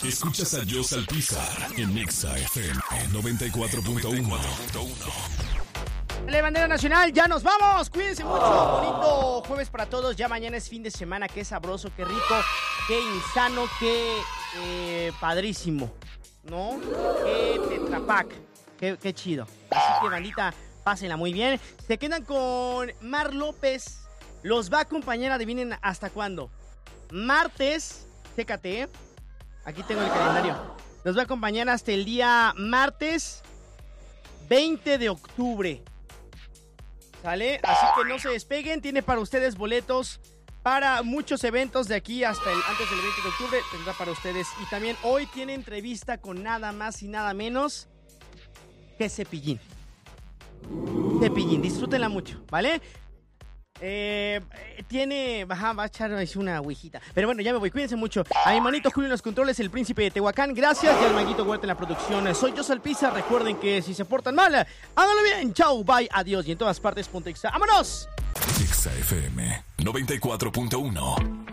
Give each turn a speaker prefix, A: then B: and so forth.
A: Escuchas a Joss Alpizar en Nexa FM 94.1.
B: La bandera nacional, ya nos vamos. Cuídense mucho. Bonito jueves para todos. Ya mañana es fin de semana. Qué sabroso, qué rico, qué insano, qué padrísimo, ¿no? Qué tetrapac. Qué chido. Así que, bandita, pásenla muy bien. Se quedan con Mar López. Los va a acompañar, adivinen hasta cuándo. Martes, chécate, aquí tengo el calendario. Los va a acompañar hasta el día martes 20 de octubre. ¿Sale? Así que no se despeguen. Tiene para ustedes boletos para muchos eventos de aquí hasta antes del 20 de octubre. Tendrá para ustedes. Y también hoy tiene entrevista con nada más y nada menos que Cepillín. Cepillín, disfrútenla mucho, ¿vale? Va a echar una ouijita. Pero bueno, ya me voy, cuídense mucho. A mi manito Julio en los controles, el príncipe de Tehuacán, gracias. Y al Maguito Huerta en la producción. Soy Joss Alpizar. Recuerden que si se portan mal, háganlo bien. Chau, bye, adiós. Y en todas partes, Pontexa. ¡Vámonos!
A: Nexa FM 94.1.